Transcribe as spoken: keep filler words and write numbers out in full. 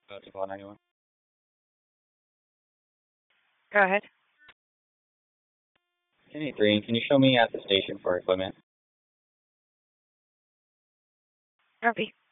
Uh, Triple ninety-one. Go ahead. ten eighty-three, can you show me at the station for equipment? Copy.